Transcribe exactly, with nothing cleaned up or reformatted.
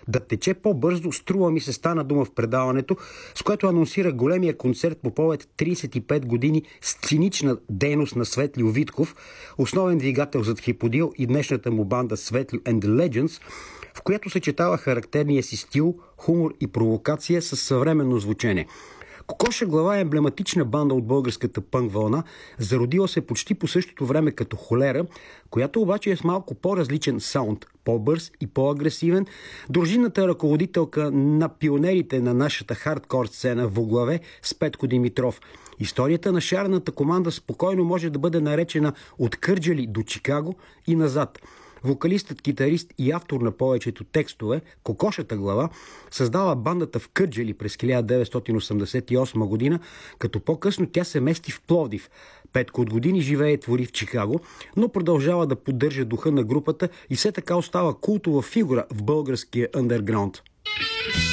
Да тече по-бързо, струва ми се, стана дума в предаването, с което анонсира големия концерт по повод тридесет и пет години сценична дейност на Светлио Витков, основен двигател зад Хиподил и днешната му банда Светлио and the Legends, в която съчетава характерния си стил, хумор и провокация с съвременно звучене. Кокоша глава е емблематична банда от българската пънк вълна, зародила се почти по същото време като Холера, която обаче е с малко по-различен саунд, по-бърз и по-агресивен. Дружинната ръководителка на пионерите на нашата хардкор сцена во главе с Петко Димитров. Историята на шарената команда спокойно може да бъде наречена от Кърджали до Чикаго и назад. Вокалистът, китарист и автор на повечето текстове, Кокошата глава, създава бандата в Кърджали през хиляда деветстотин осемдесет и осма година, като по-късно тя се мести в Пловдив. Петко от години живее и твори в Чикаго, но продължава да поддържа духа на групата и все така остава култова фигура в българския ъндерграунд.